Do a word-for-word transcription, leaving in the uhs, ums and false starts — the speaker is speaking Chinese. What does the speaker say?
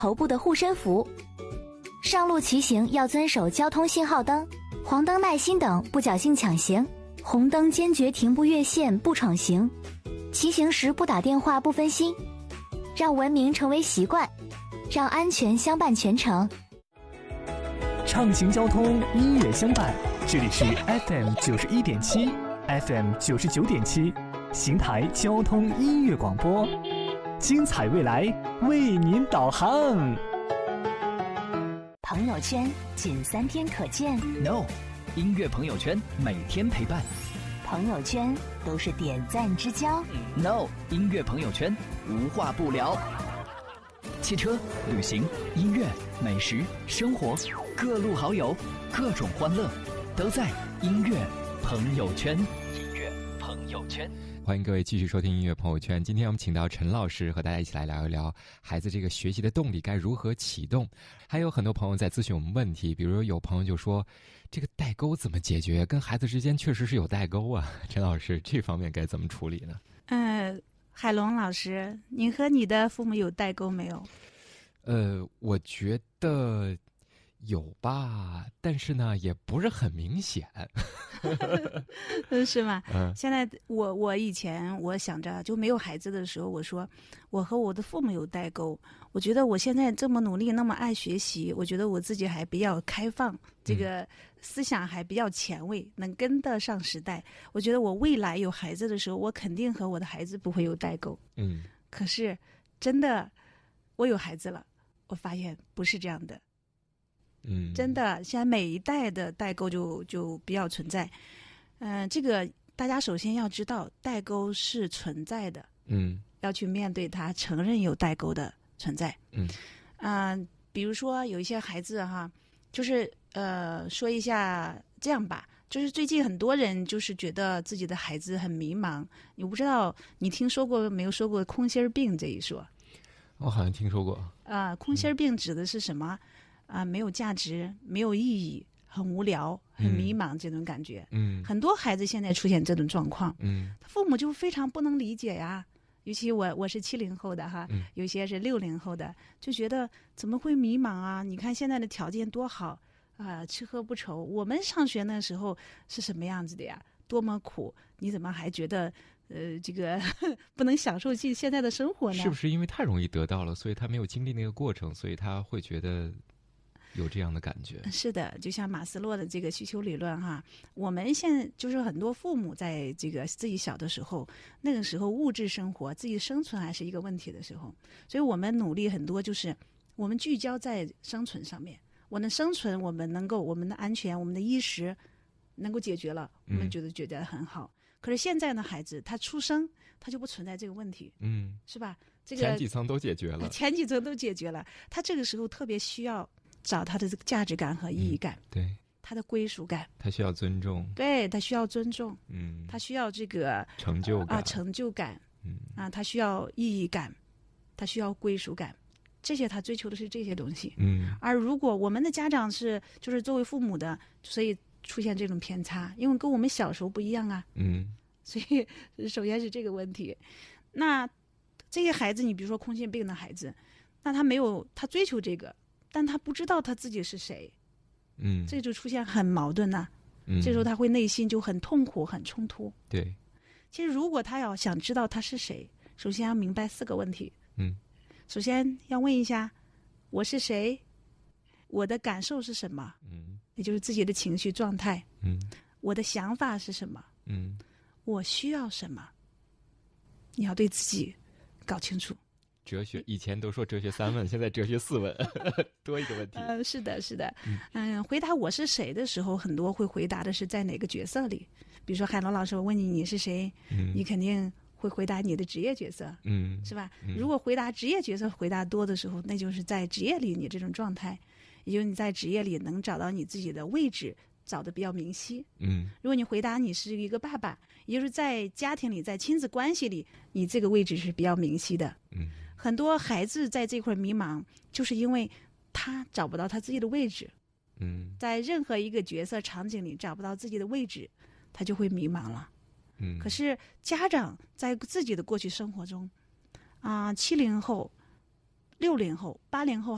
头部的护身符。上路骑行要遵守交通信号灯、黄灯耐心等，不侥幸抢行；红灯坚决停步越线，不闯行。骑行时不打电话，不分心，让文明成为习惯，让安全相伴全程。 畅行交通，音乐相伴。这里是 F M 九十一点七 ，F M 九十九点七，邢台交通音乐广播，精彩未来为您导航。 朋友圈仅三天可见 No， 音乐朋友圈每天陪伴。 朋友圈都是点赞之交 No， 音乐朋友圈无话不聊。汽车、旅行、音乐、美食、生活，各路好友，各种欢乐，都在音乐朋友圈。音乐朋友圈， 欢迎各位继续收听音乐朋友圈。今天我们请到陈老师和大家一起来聊一聊孩子这个学习的动力该如何启动。还有很多朋友在咨询我们问题，比如有朋友就说这个代沟怎么解决，跟孩子之间确实是有代沟啊。陈老师，这方面该怎么处理呢？ 嗯、呃，海龙老师，你和你的父母有代沟没有？ 呃，我觉得有吧，但是呢也不是很明显。 是吗？ 嗯， 现在我我以前我想着就没有孩子的时候，我说我和我的父母有代沟。我觉得我现在这么努力，那么爱学习，我觉得我自己还比较开放，这个思想还比较前卫，能跟得上时代。我觉得我未来有孩子的时候，我肯定和我的孩子不会有代沟。 嗯， 可是真的我有孩子了，我发现不是这样的。 嗯， 真的，现在每一代的代沟就就比较存在。嗯、呃，这个大家首先要知道，代沟是存在的。 嗯， 要去面对它，承认有代沟的存在。 嗯， 啊、呃，比如说有一些孩子哈，就是呃，说一下这样吧，就是最近很多人就是觉得自己的孩子很迷茫。我不知道你听说过没有？说过空心病这一说？ 我好像听说过。 啊、呃，空心病指的是什么？啊、呃，没有价值，没有意义，很无聊，很迷茫，这种感觉。 嗯， 很多孩子现在出现这种状况。 嗯， 他父母就非常不能理解呀。尤其我我是七零后的哈， 嗯， 有些是六零后的，就觉得怎么会迷茫啊？你看现在的条件多好啊、呃，吃喝不愁。我们上学那时候是什么样子的呀？多么苦！你怎么还觉得呃这个不能享受现现在的生活呢？ 是不是因为太容易得到了，所以他没有经历那个过程，所以他会觉得有这样的感觉？ 是的，就像马斯洛的这个需求理论哈，我们现在就是很多父母在这个自己小的时候，那个时候物质生活自己生存还是一个问题的时候，所以我们努力很多，就是我们聚焦在生存上面。我能生存，我们能够我们的安全，我们的衣食能够解决了，我们觉得觉得很好。嗯、可是现在的孩子，他出生他就不存在这个问题， 嗯， 是吧？这个前几层都解决了， 前几层都解决了，他这个时候特别需要找他的这个价值感和意义感， 嗯、对， 他的归属感， 他需要尊重， 对，他需要尊重， 嗯， 他需要这个成就感啊，成就感， 嗯啊，他需要意义感，他需要归属感，这些他追求的是这些东西， 嗯。 而如果我们的家长是就是作为父母的，所以出现这种偏差，因为跟我们小时候不一样啊， 嗯， 所以首先是这个问题。那这些孩子，你比如说空心病的孩子，那他没有他追求这个。但他不知道他自己是谁， 嗯， 这就出现很矛盾呐、啊。 嗯， 这时候他会内心就很痛苦、很冲突。 对， 其实如果他要想知道他是谁，首先要明白四个问题。 嗯， 首先要问一下我是谁，我的感受是什么？ 嗯， 也就是自己的情绪状态。 嗯， 我的想法是什么？ 嗯， 我需要什么？你要对自己搞清楚。 哲学以前都说哲学三问，现在哲学四问，多一个问题。 呃，是的，是的，嗯、呃，回答我是谁的时候，很多会回答的是在哪个角色里。比如说海龙老师问你你是谁，嗯、你肯定会回答你的职业角色， 嗯， 是吧？ 嗯、 如果回答职业角色回答多的时候，那就是在职业里你这种状态，也就是你在职业里能找到你自己的位置，找得比较明晰。 嗯， 如果你回答你是一个爸爸，也就是在家庭里，在亲子关系里，你这个位置是比较明晰的。 嗯。 很多孩子在这块迷茫，就是因为他找不到他自己的位置。 嗯， 在任何一个角色场景里找不到自己的位置，他就会迷茫了。 嗯， 可是家长在自己的过去生活中，啊、呃，七零后、六零后、八零后。